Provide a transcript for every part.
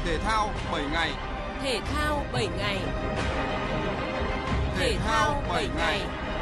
Thể thao 7 ngày. Thể thao 7 ngày. Thể thao 7 ngày.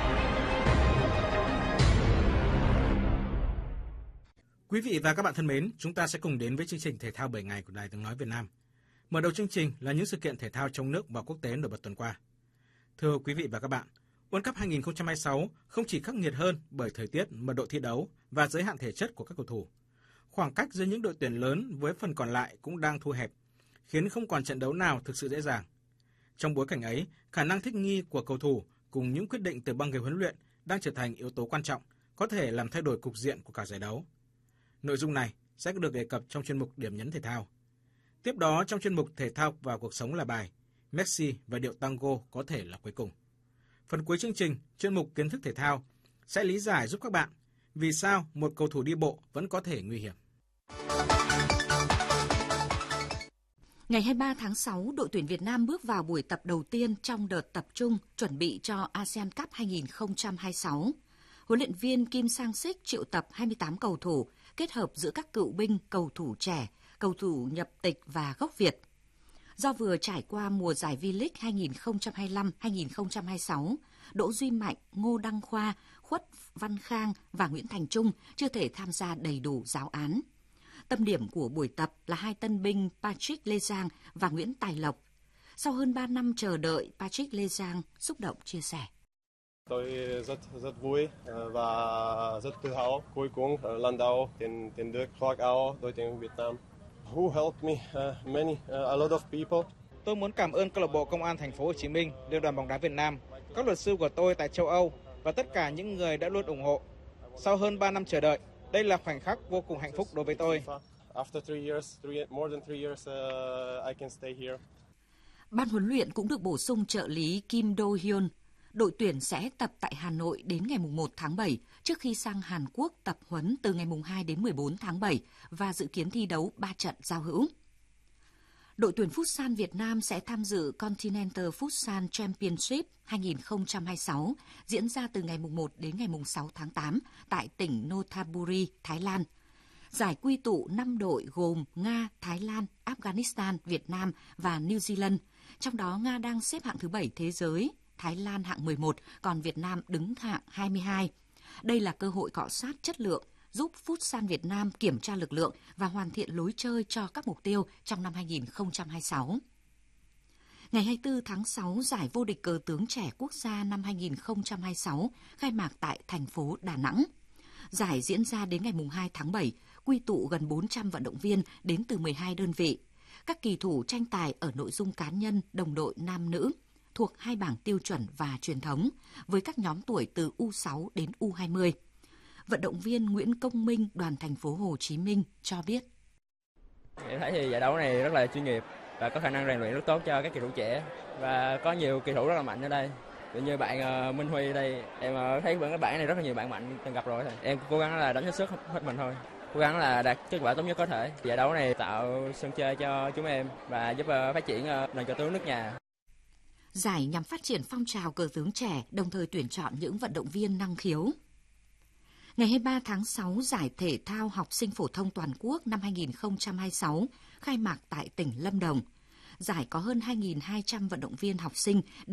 Quý vị và các bạn thân mến, chúng ta sẽ cùng đến với chương trình Thể thao 7 ngày của Đài Tiếng nói Việt Nam. Mở đầu chương trình là những sự kiện thể thao trong nước và quốc tế nổi bật tuần qua. Thưa quý vị và các bạn, World Cup 2026 không chỉ khắc nghiệt hơn bởi thời tiết, mật độ thi đấu và giới hạn thể chất của các cầu thủ. Khoảng cách giữa những đội tuyển lớn với phần còn lại cũng đang thu hẹp, khiến không còn trận đấu nào thực sự dễ dàng. Trong bối cảnh ấy, khả năng thích nghi của cầu thủ cùng những quyết định từ băng ghế huấn luyện đang trở thành yếu tố quan trọng, có thể làm thay đổi cục diện của cả giải đấu. Nội dung này sẽ được đề cập trong chuyên mục Điểm nhấn thể thao. Tiếp đó, trong chuyên mục Thể thao và cuộc sống là bài Messi và điệu tango có thể là cuối cùng. Phần cuối chương trình, chuyên mục Kiến thức thể thao sẽ lý giải giúp các bạn vì sao một cầu thủ đi bộ vẫn có thể nguy hiểm. Ngày 23 tháng 6, đội tuyển Việt Nam bước vào buổi tập đầu tiên trong đợt tập trung chuẩn bị cho ASEAN Cup 2026. Huấn luyện viên Kim Sang-sik triệu tập 28 cầu thủ, kết hợp giữa các cựu binh, cầu thủ trẻ, cầu thủ nhập tịch và gốc Việt. Do vừa trải qua mùa giải V-League 2025-2026, Đỗ Duy Mạnh, Ngô Đăng Khoa, Khuất Văn Khang và Nguyễn Thành Trung chưa thể tham gia đầy đủ giáo án. Tâm điểm của buổi tập là hai tân binh Patrick Lê Giang và Nguyễn Tài Lộc. Sau hơn 3 năm chờ đợi, Patrick Lê Giang xúc động chia sẻ. Tôi rất vui và rất tự hào cuối cùng lần đầu tiền được khoác áo đội tuyển Việt Nam. Who helped me? A lot of people. Tôi muốn cảm ơn câu lạc bộ Công an Thành phố Hồ Chí Minh, Liên đoàn bóng đá Việt Nam, các luật sư của tôi tại châu Âu và tất cả những người đã luôn ủng hộ. Sau hơn 3 năm chờ đợi, đây là khoảnh khắc vô cùng hạnh phúc đối với tôi. I can stay here. Ban huấn luyện cũng được bổ sung trợ lý Kim Do Hyun. Đội tuyển sẽ tập tại Hà Nội đến ngày 1 tháng 7 trước khi sang Hàn Quốc tập huấn từ ngày 2 đến 14 tháng 7 và dự kiến thi đấu 3 trận giao hữu. Đội tuyển Futsal Việt Nam sẽ tham dự Continental Futsal Championship 2026 diễn ra từ ngày 1 đến ngày 6 tháng 8 tại tỉnh Nonthaburi, Thái Lan. Giải quy tụ 5 đội gồm Nga, Thái Lan, Afghanistan, Việt Nam và New Zealand. Trong đó Nga đang xếp hạng thứ 7 thế giới, Thái Lan hạng 11, còn Việt Nam đứng hạng 22. Đây là cơ hội cọ sát chất lượng, giúp Futsal Việt Nam kiểm tra lực lượng và hoàn thiện lối chơi cho các mục tiêu trong năm 2026. Ngày 24 tháng 6, giải vô địch cờ tướng trẻ quốc gia năm 2026 khai mạc tại thành phố Đà Nẵng. Giải diễn ra đến ngày 2 tháng 7, quy tụ gần 400 vận động viên đến từ 12 đơn vị. Các kỳ thủ tranh tài ở nội dung cá nhân, đồng đội nam nữ, thuộc hai bảng tiêu chuẩn và truyền thống, với các nhóm tuổi từ U6 đến U20. Vận động viên Nguyễn Công Minh, đoàn thành phố Hồ Chí Minh cho biết. Em thấy thì giải đấu này rất là chuyên nghiệp và có khả năng rèn luyện rất tốt cho các kỳ thủ trẻ và có nhiều kỳ thủ rất là mạnh ở đây. Ví như bạn Minh Huy ở đây, em thấy vẫn cái bảng này rất là nhiều bạn mạnh từng gặp rồi. Em cố gắng là đánh hết sức hết mình thôi. Cố gắng là đạt kết quả tốt nhất có thể. Giải đấu này tạo sân chơi cho chúng em và giúp phát triển nền cờ tướng nước nhà. Giải nhằm phát triển phong trào cờ tướng trẻ, đồng thời tuyển chọn những vận động viên năng khiếu. Ngày 23 tháng 6, Giải thể thao học sinh phổ thông toàn quốc năm 2026 khai mạc tại tỉnh Lâm Đồng. Giải có hơn 2.200 vận động viên học sinh